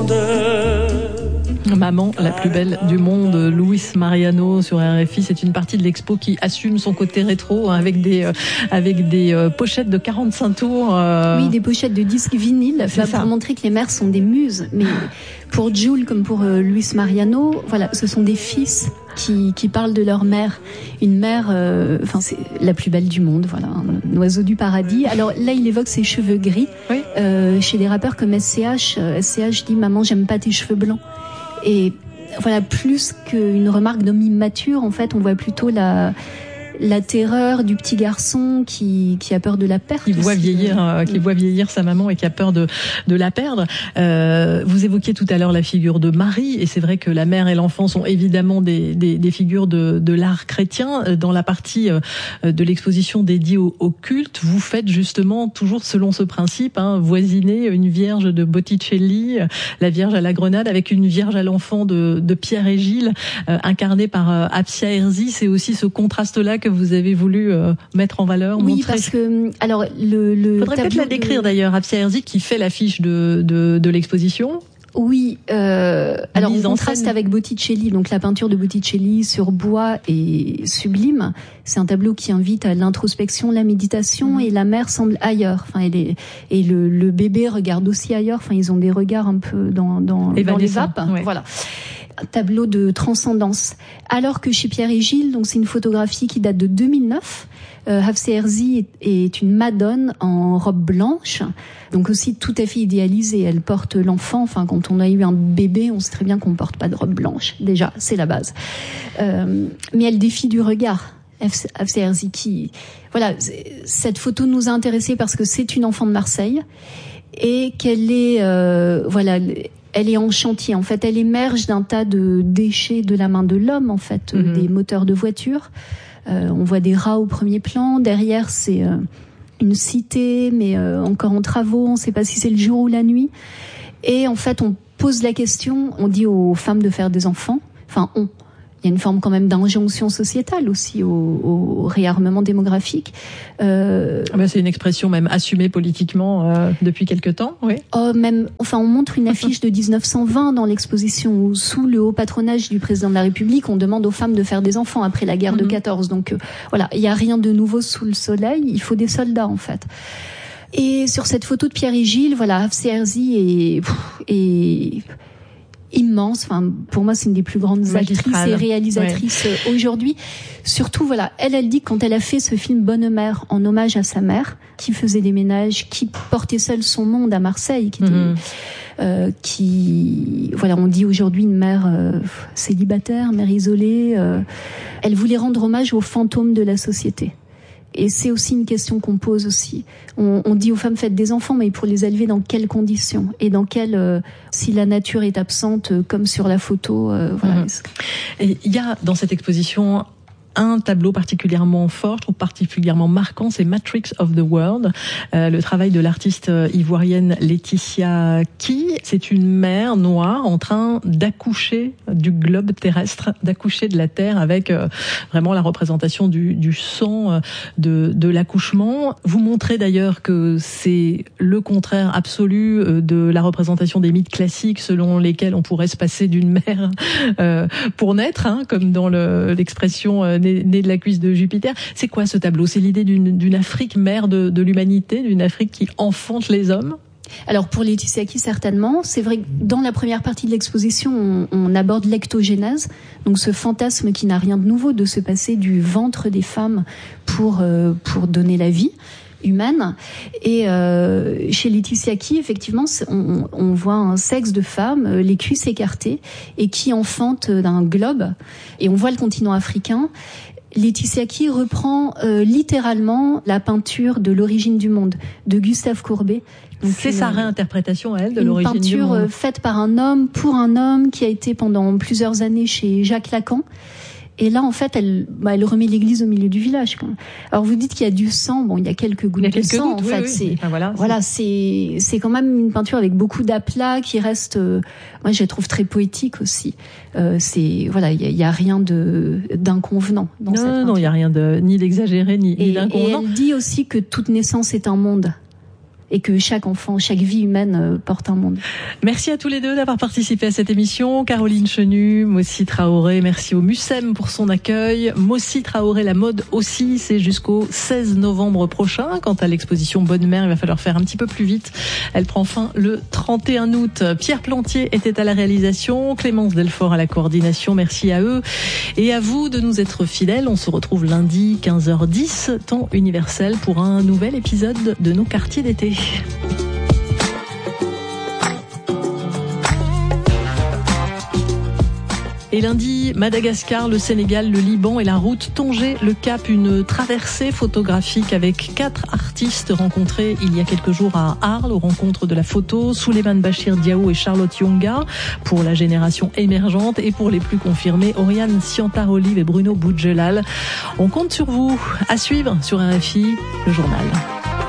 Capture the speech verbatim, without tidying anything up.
monde. Maman, la plus belle du monde, Luis Mariano sur R F I. C'est une partie de l'expo qui assume son côté rétro, hein, avec des euh, avec des euh, pochettes de quarante-cinq tours. Euh... Oui, des pochettes de disques vinyles, bah, pour montrer que les mères sont des muses. Mais pour Jules comme pour euh, Luis Mariano, voilà, ce sont des fils qui qui parlent de leur mère, une mère, enfin euh, c'est la plus belle du monde, voilà, un oiseau du paradis. Alors là, il évoque ses cheveux gris. Oui. Euh, chez des rappeurs comme S C H, euh, S C H dit maman, j'aime pas tes cheveux blancs. Et voilà, plus qu'une remarque d'homme immature, en fait, on voit plutôt la la terreur du petit garçon qui qui a peur de la perte. Qui voit vieillir, euh, qui voit vieillir sa maman et qui a peur de de la perdre. Euh, vous évoquiez tout à l'heure la figure de Marie, et c'est vrai que la mère et l'enfant sont évidemment des des, des figures de de l'art chrétien. Dans la partie de l'exposition dédiée au, au culte, vous faites justement toujours selon ce principe, hein, voisiner une Vierge de Botticelli, la Vierge à la Grenade, avec une Vierge à l'enfant de de Pierre et Gilles, euh, incarnée par euh, Afsia Herzi. C'est aussi ce contraste-là que vous avez voulu euh, mettre en valeur, oui, montrer. Parce que alors le, le faudrait peut-être la décrire de... d'ailleurs, Afsia Herzi qui fait l'affiche de de, de l'exposition. Oui, euh, alors on contraste avec Botticelli, donc la peinture de Botticelli sur bois est sublime. C'est un tableau qui invite à l'introspection, la méditation, mmh. et la mère semble ailleurs. Enfin, elle est, et le, le bébé regarde aussi ailleurs. Enfin, ils ont des regards un peu dans dans, dans les vapes. Ouais. Voilà. Un tableau de transcendance. Alors que chez Pierre et Gilles, donc c'est une photographie qui date de deux mille neuf. Euh, Afsia Herzi est, est une Madone en robe blanche, donc aussi tout à fait idéalisée. Elle porte l'enfant. Enfin, quand on a eu un bébé, on sait très bien qu'on ne porte pas de robe blanche. Déjà, c'est la base. Euh, mais elle défie du regard. Afsia Herzi qui, voilà, cette photo nous a intéressés parce que c'est une enfant de Marseille et qu'elle est, euh, voilà. Elle est en chantier. En fait, elle émerge d'un tas de déchets de la main de l'homme, en fait, mmh. des moteurs de voiture. Euh, on voit des rats au premier plan. Derrière, c'est euh, une cité, mais euh, encore en travaux. On ne sait pas si c'est le jour ou la nuit. Et en fait, on pose la question. On dit aux femmes de faire des enfants. Enfin, on. Il y a une forme quand même d'injonction sociétale aussi au, au réarmement démographique. Euh, ben c'est une expression même assumée politiquement euh, depuis quelque temps, oui. Oh, même, enfin, on montre une affiche de dix-neuf cent vingt dans l'exposition où, sous le haut patronage du président de la République, on demande aux femmes de faire des enfants après la guerre mm-hmm. de quatorze. Donc euh, voilà, il y a rien de nouveau sous le soleil. Il faut des soldats en fait. Et sur cette photo de Pierre et Gilles, voilà, Afsia Herzi est, est immense. Enfin, pour moi, c'est une des plus grandes Magistrale. actrices et réalisatrices ouais. aujourd'hui. Surtout, voilà, elle, elle dit que quand elle a fait ce film Bonne Mère en hommage à sa mère, qui faisait des ménages, qui portait seule son monde à Marseille, qui était, mmh. euh, qui, voilà, on dit aujourd'hui une mère euh, célibataire, mère isolée. Euh, elle voulait rendre hommage aux fantômes de la société. Et c'est aussi une question qu'on pose aussi. On, on dit aux femmes faites des enfants, mais pour les élever dans quelles conditions et dans quelles, euh, si la nature est absente, euh, comme sur la photo. Euh, voilà. Mmh. Et il y a dans cette exposition un tableau particulièrement fort, je trouve particulièrement marquant, c'est Matrix of the World, euh, le travail de l'artiste ivoirienne Laetitia Key. C'est une mère noire en train d'accoucher du globe terrestre, d'accoucher de la Terre avec euh, vraiment la représentation du, du sang de, de l'accouchement. Vous montrez d'ailleurs que c'est le contraire absolu de la représentation des mythes classiques selon lesquels on pourrait se passer d'une mère euh, pour naître, hein, comme dans le, l'expression euh, né de la cuisse de Jupiter. C'est quoi ce tableau? C'est l'idée d'une, d'une Afrique mère de, de l'humanité, d'une Afrique qui enfante les hommes? Alors pour Laetitia Key, certainement. C'est vrai que dans la première partie de l'exposition, on, on aborde l'ectogénèse, donc ce fantasme qui n'a rien de nouveau de se passer du ventre des femmes pour, euh, pour donner la vie humaine. Et euh, chez Laetitia Key, effectivement, on, on voit un sexe de femme, les cuisses écartées, et qui enfante d'un globe. Et on voit le continent africain. Laetitia Key reprend euh, littéralement la peinture de L'origine du monde de Gustave Courbet. Donc c'est une, sa réinterprétation, elle, de L'origine du monde. Une peinture faite par un homme, pour un homme, qui a été pendant plusieurs années chez Jacques Lacan. Et là, en fait, elle, bah, elle remet l'église au milieu du village, quoi. Alors, vous dites qu'il y a du sang. Bon, il y a quelques gouttes de sang, en oui, fait. Oui. C'est, enfin, voilà, voilà, c'est, c'est quand même une peinture avec beaucoup d'aplat qui reste, euh, moi, je la trouve très poétique aussi. Euh, c'est, voilà, il y a, il y a rien de, d'inconvenant dans non, cette peinture. Non, il y a rien de, ni d'exagéré, ni, et, ni d'inconvenant. Et elle dit aussi que toute naissance est un monde. et que chaque enfant, chaque vie humaine porte un monde. Merci à tous les deux d'avoir participé à cette émission. Caroline Chenu, Mossi Traoré, merci au Mucem pour son accueil. Mossi Traoré, la mode aussi, c'est jusqu'au seize novembre prochain. Quant à l'exposition Bonne Mère, il va falloir faire un petit peu plus vite. Elle prend fin le trente et un août. Pierre Plantier était à la réalisation, Clémence Delfort à la coordination. Merci à eux et à vous de nous être fidèles. On se retrouve lundi quinze heures dix, temps universel, pour un nouvel épisode de nos quartiers d'été. Et lundi, Madagascar, le Sénégal, le Liban et la route Tanger, le Cap, une traversée photographique avec quatre artistes rencontrés il y a quelques jours à Arles, aux rencontres de la photo, Souleymane Bachir Diao et Charlotte Yonga, pour la génération émergente, et pour les plus confirmés, Oriane Siantar-Olive et Bruno Boudjelal. On compte sur vous. À suivre sur R F I, le journal.